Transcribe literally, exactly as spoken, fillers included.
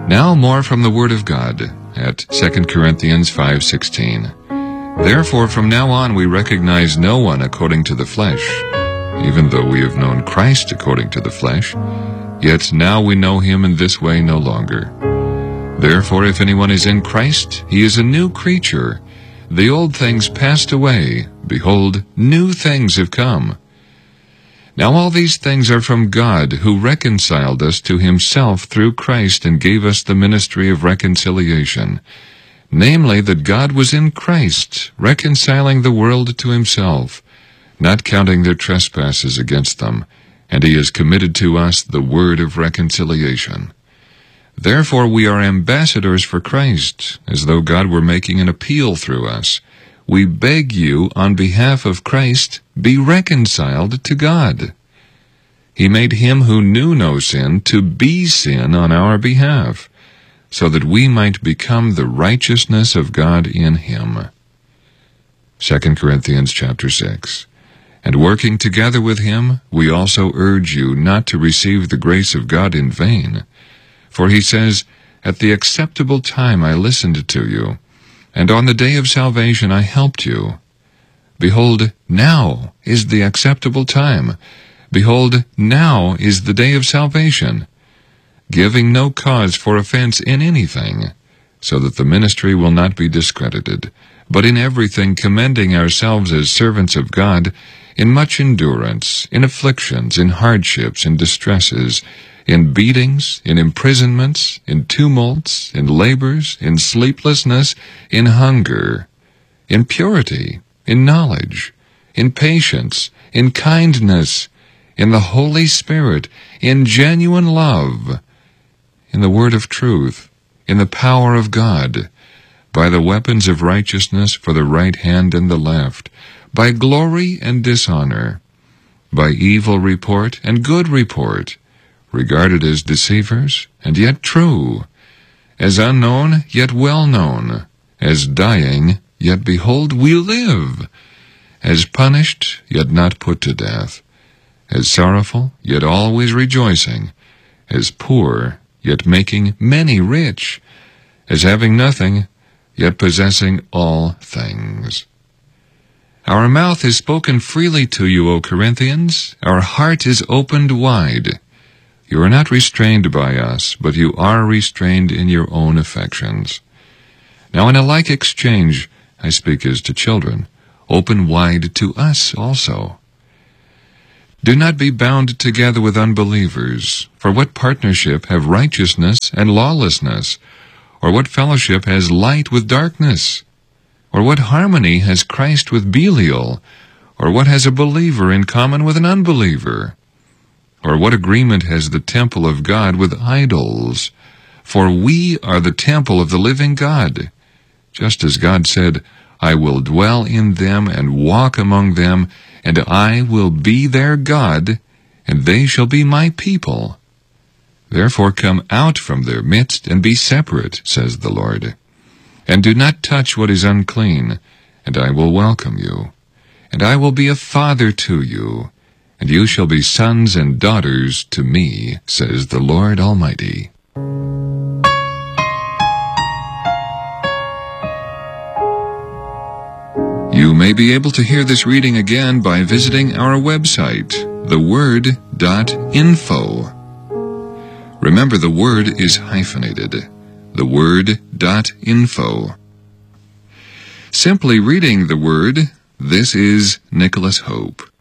Now more from the Word of God at Second Corinthians five sixteen. Therefore from now on we recognize no one according to the flesh. Even though we have known Christ according to the flesh, yet now we know him in this way no longer. Therefore if anyone is in Christ, he is a new creature. The old things passed away. Behold, new things have come. Now all these things are from God, who reconciled us to himself through Christ and gave us the ministry of reconciliation. Namely, that God was in Christ, reconciling the world to himself, not counting their trespasses against them, and he has committed to us the word of reconciliation. Therefore we are ambassadors for Christ, as though God were making an appeal through us. We beg you, on behalf of Christ, be reconciled to God. He made him who knew no sin to be sin on our behalf, so that we might become the righteousness of God in him. Second Corinthians chapter six. And working together with him, we also urge you not to receive the grace of God in vain. For he says, At the acceptable time I listened to you, and on the day of salvation I helped you. Behold, now is the acceptable time. Behold, now is the day of salvation. Giving no cause for offense in anything, so that the ministry will not be discredited, but in everything commending ourselves as servants of God, in much endurance, in afflictions, in hardships, in distresses, in beatings, in imprisonments, in tumults, in labors, in sleeplessness, in hunger, in purity, in knowledge, in patience, in kindness, in the Holy Spirit, in genuine love, in the word of truth, in the power of God, by the weapons of righteousness for the right hand and the left, by glory and dishonor, by evil report and good report, regarded as deceivers, and yet true, as unknown, yet well known, as dying, yet behold, we live, as punished, yet not put to death, as sorrowful, yet always rejoicing, as poor, yet making many rich, as having nothing, yet possessing all things. Our mouth is spoken freely to you, O Corinthians. Our heart is opened wide. You are not restrained by us, but you are restrained in your own affections. Now in a like exchange, I speak as to children, open wide to us also. Do not be bound together with unbelievers, for what partnership have righteousness and lawlessness? Or what fellowship has light with darkness? Or what harmony has Christ with Belial? Or what has a believer in common with an unbeliever? Or what agreement has the temple of God with idols? For we are the temple of the living God. Just as God said, I will dwell in them and walk among them, and I will be their God, and they shall be my people. Therefore come out from their midst and be separate, says the Lord. And do not touch what is unclean, and I will welcome you. And I will be a father to you, and you shall be sons and daughters to me, says the Lord Almighty. You may be able to hear this reading again by visiting our website, the word dot info. Remember, the word is hyphenated, the word dot info. Simply reading the word, this is Nicholas Hope.